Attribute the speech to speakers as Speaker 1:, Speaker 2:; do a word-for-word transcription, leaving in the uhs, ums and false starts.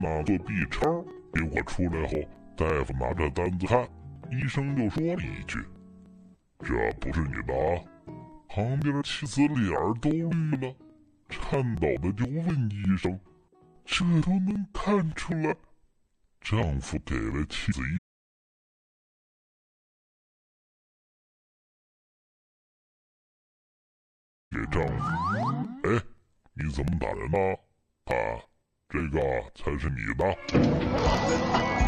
Speaker 1: 那个 B 超。结果出来后，大夫拿着单子看，医生就说了一句：“这不是你的啊。”旁边妻子脸儿都绿了，颤抖的就问医生：“这都能看出来？”丈夫给了妻子一给丈夫：“哎，你怎么打人呢？看，这个才是你的。”